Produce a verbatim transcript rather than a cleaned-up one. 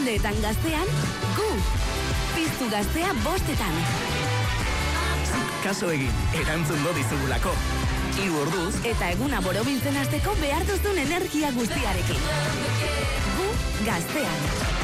arratsaldeetan gaztean, gu. Piztu gaztea bostetan. Kaso egin, erantzun do dizugulako. Hiru orduz eta eguna borobiltzen hasteko behar duzun energia guztiarekin. Gu gaztean.